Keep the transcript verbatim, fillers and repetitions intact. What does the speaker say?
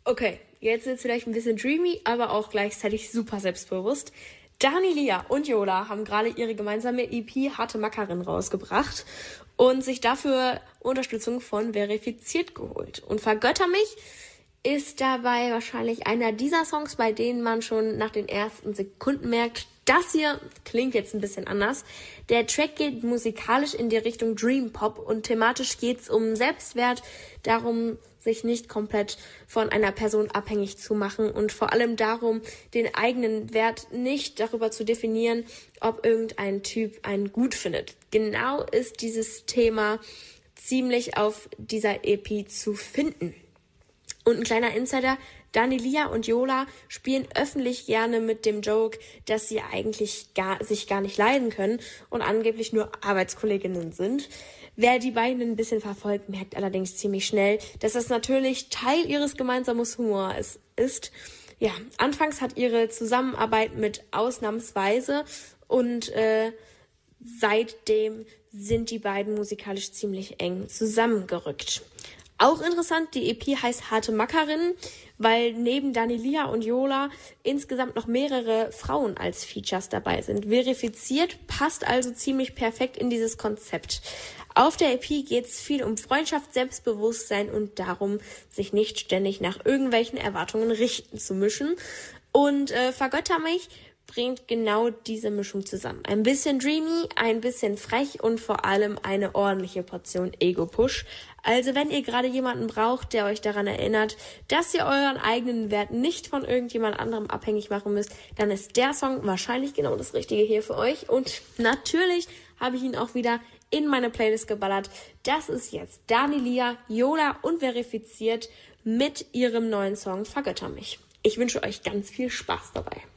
Okay, jetzt ist es vielleicht ein bisschen dreamy, aber auch gleichzeitig super selbstbewusst. Dani Lia und Yola haben gerade ihre gemeinsame E P Harte Mackerin rausgebracht und sich dafür Unterstützung von Verifiziert geholt. Und Vergötter mich ist dabei wahrscheinlich einer dieser Songs, bei denen man schon nach den ersten Sekunden merkt, das hier klingt jetzt ein bisschen anders. Der Track geht musikalisch in die Richtung Dream Pop und thematisch geht's um Selbstwert, darum, sich nicht komplett von einer Person abhängig zu machen und vor allem darum, den eigenen Wert nicht darüber zu definieren, ob irgendein Typ einen gut findet. Genau ist dieses Thema ziemlich auf dieser E P zu finden. Und ein kleiner Insider, Dani Lia und Yola spielen öffentlich gerne mit dem Joke, dass sie eigentlich gar, sich gar nicht leiden können und angeblich nur Arbeitskolleginnen sind. Wer die beiden ein bisschen verfolgt, merkt allerdings ziemlich schnell, dass das natürlich Teil ihres gemeinsamen Humors ist. Ja, anfangs hat ihre Zusammenarbeit mit Ausnahmsweise und äh, seitdem sind die beiden musikalisch ziemlich eng zusammengerückt. Auch interessant, die E P heißt Harte Mackerin, weil neben Dani Lia und Yola insgesamt noch mehrere Frauen als Features dabei sind. Verifiziert passt also ziemlich perfekt in dieses Konzept. Auf der E P geht es viel um Freundschaft, Selbstbewusstsein und darum, sich nicht ständig nach irgendwelchen Erwartungen richten zu müssen. Und äh, Vergötter mich bringt genau diese Mischung zusammen. Ein bisschen dreamy, ein bisschen frech und vor allem eine ordentliche Portion Ego-Push. Also wenn ihr gerade jemanden braucht, der euch daran erinnert, dass ihr euren eigenen Wert nicht von irgendjemand anderem abhängig machen müsst, dann ist der Song wahrscheinlich genau das Richtige hier für euch. Und natürlich habe ich ihn auch wieder in meine Playlist geballert. Das ist jetzt Dani Lia, Yola und Verifiziert mit ihrem neuen Song Vergötter mich. Ich wünsche euch ganz viel Spaß dabei.